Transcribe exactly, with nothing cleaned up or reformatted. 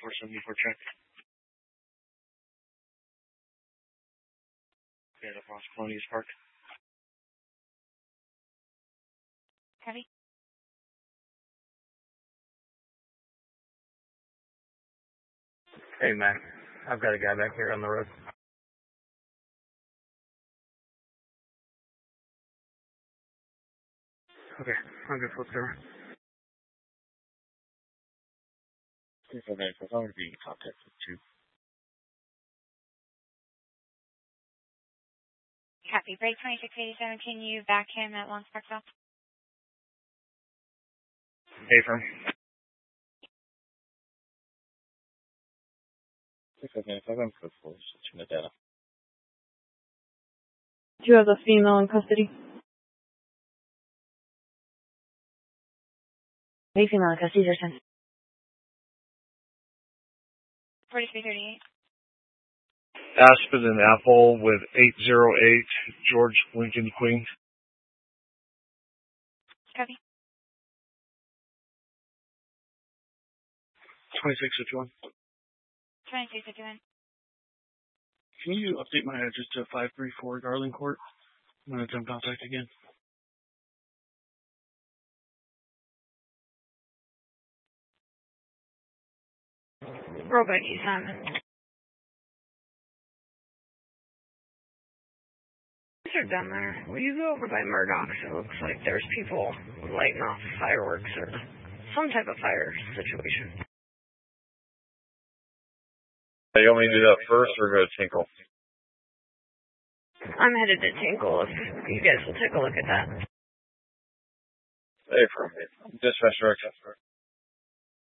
four seventy-four check. Yeah, across Colonias Park. Heavy. Hey, man. I've got a guy back here on the road. Okay, I'm good, flip over. Okay, so I'm going to be in contact with you. Copy. Break twenty-six eighty-seven. Can you back him at Long Park South? Hey, firm. Okay, so I'm good for switching the data. Do you have the female in custody? Hey, female in custody, Jason. forty-three thirty-eight. Aspen and Apple with eight zero eight, George Lincoln Queen. Copy. twenty-six fifty-one. twenty-six fifty-one. Can you update my address to five three four Garland Court? I'm going to jump contact again. Robert, you Simon. Are down there. Will you go over by Murdoch's? It looks like there's people lighting off fireworks or some type of fire situation. Hey, you want me to do that first or go to Tinkle? I'm headed to Tinkle if you guys will take a look at that. Hey, from dispatch director.